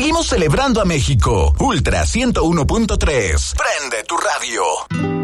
Seguimos celebrando a México. Ultra 101.3. Prende tu radio.